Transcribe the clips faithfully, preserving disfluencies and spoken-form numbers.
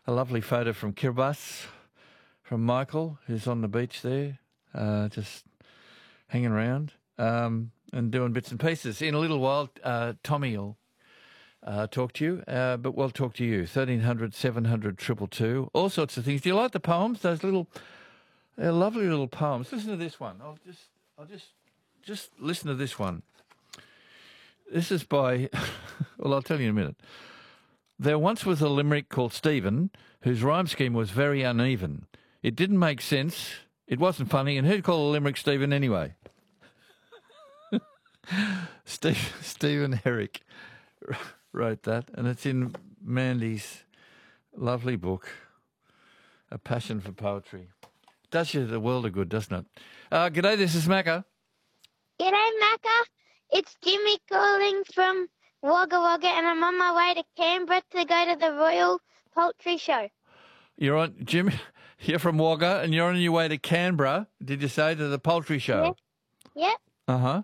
a lovely photo from Kiribati, from Michael, who's on the beach there, uh, just hanging around um, and doing bits and pieces. In a little while, uh, Tommy will uh, talk to you, uh, but we'll talk to you. thirteen hundred, seven hundred, two two two, all sorts of things. Do you like the poems? Those little, they're lovely little poems. Listen to this one. I'll just, I'll just, just listen to this one. This is by, well, I'll tell you in a minute. There once was a limerick called Stephen, whose rhyme scheme was very uneven. It didn't make sense, it wasn't funny, and who'd call a limerick Stephen anyway? Steve, Stephen Herrick wrote that, and it's in Mandy's lovely book, A Passion for Poetry. Does you the world of good, doesn't it? Uh, g'day, this is Macca. G'day, Macca. It's Jimmy calling from Wagga Wagga, and I'm on my way to Canberra to go to the Royal Poultry Show. You're on, Jim, you're from Wagga and you're on your way to Canberra, did you say, to the poultry show? Yeah. Yep. Uh-huh.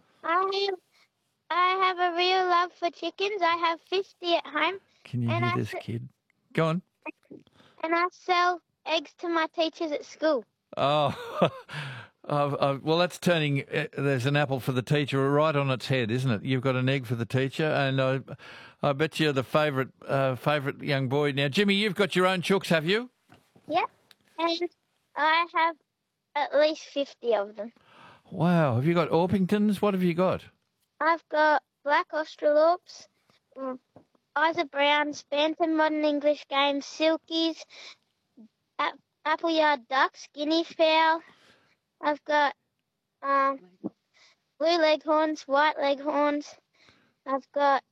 I have, I have a real love for chickens. I have fifty at home. Can you and hear I this s- kid? Go on. And I sell eggs to my teachers at school. Oh, uh, uh, well, that's turning, uh, there's an apple for the teacher right on its head, isn't it? You've got an egg for the teacher, and I, I bet you're the favourite uh, favourite young boy. Now, Jimmy, you've got your own chooks, have you? Yep. And I have at least fifty of them. Wow. Have you got Orpingtons? What have you got? I've got black Australorps, mm, Isa Browns, Bantam Modern English Games, Silkies, ap- Appleyard Ducks, Guinea Fowl. I've got um, blue leghorns, white leghorns. I've got,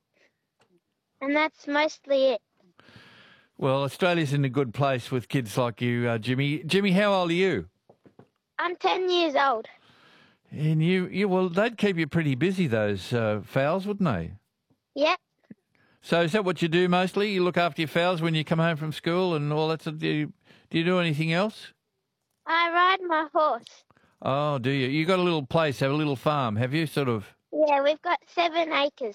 and that's mostly it. Well, Australia's in a good place with kids like you, uh, Jimmy. Jimmy, how old are you? I'm ten years old. And you, you well, they'd keep you pretty busy, those uh, fowls, wouldn't they? Yep. So is that what you do mostly? You look after your fowls when you come home from school and all that stuff? Do you, do you do anything else? I ride my horse. Oh, do you? You got a little place, have a little farm, have you, sort of? Yeah, we've got seven acres.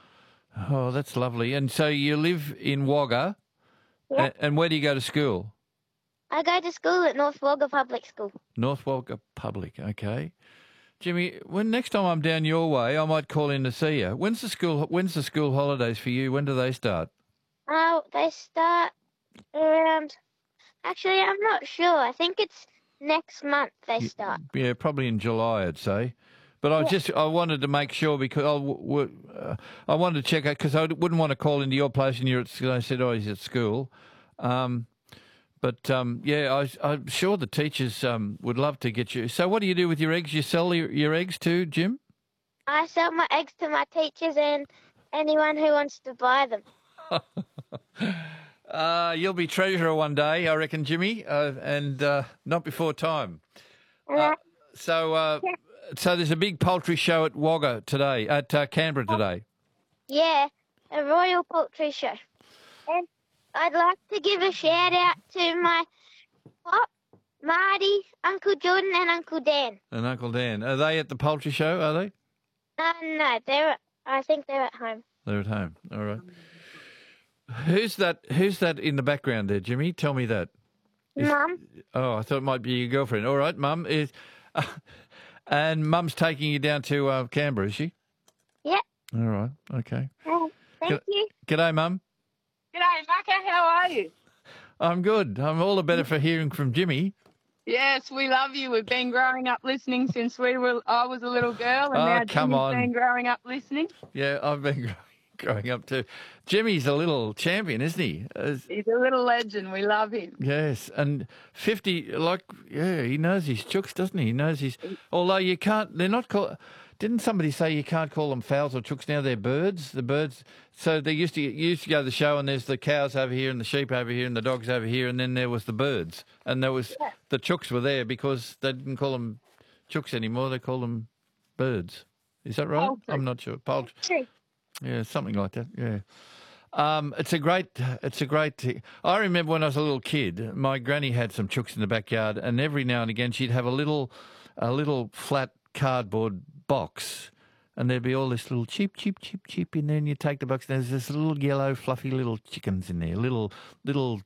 Oh, that's lovely. And so you live in Wagga, Yep. a- and where do you go to school? I go to school at North Wagga Public School. North Wagga Public, okay. Jimmy, when next time I'm down your way, I might call in to see you. When's the school? When's the school holidays for you? When do they start? Oh, they start around. Actually, I'm not sure. I think it's next month they start. Yeah, probably in July, I'd say. But I Yeah. just I wanted to make sure because I, w- w- uh, I wanted to check out because I wouldn't want to call into your place and you're at school. I said, oh, he's at school. Um, but um, yeah, I, I'm sure the teachers um, would love to get you. So, what do you do with your eggs? You sell your, your eggs too, Jim? I sell my eggs to my teachers and anyone who wants to buy them. Uh, you'll be treasurer one day, I reckon, Jimmy, uh, and uh, not before time. And Uh, I, so, uh, Yeah. so there's a big poultry show at Wagga today, at uh, Canberra today. yeah, a Royal Poultry Show. And I'd like to give a shout out to my Pop, Marty, Uncle Jordan, and Uncle Dan. And Uncle Dan, are they at the poultry show? Are they? Uh, no, they're. I think they're at home. They're at home. All right. Who's that? Who's that in the background there, Jimmy? Tell me that. Is- Mum, Oh, I thought it might be your girlfriend. All right, Mum is, and Mum's taking you down to uh, Canberra, is she? yeah. All right. Okay. Uh, thank Good- you. G'day, Mum. G'day, Macca. How are you? I'm good. I'm all the better for hearing from Jimmy. Yes, we love you. We've been growing up listening since we were. I was a little girl, and Oh, now come Jimmy's on. been growing up listening. Yeah, I've been growing, growing up too. Jimmy's a little champion, isn't he? As- He's a little legend. We love him. Yes, and fifty, like, yeah, he knows his chooks, doesn't he? He knows his. Although you can't, they're not called. Didn't somebody say you can't call them fowls or chooks now? They're birds. The birds. So they used to you used to go to the show, and there's the cows over here, and the sheep over here, and the dogs over here, and then there was the birds, and there was the chooks were there because they didn't call them chooks anymore. They call them birds. Is that right? Poultry. I'm not sure. Poultry. True. Yeah, something like that. Yeah. Um, it's a great, it's a great. I remember when I was a little kid, my granny had some chooks in the backyard, and every now and again she'd have a little, a little flat cardboard box, and there'd be all this little cheep, cheep, cheep, cheep in there, and you take the box, and there's this little yellow, fluffy little chickens in there, little, little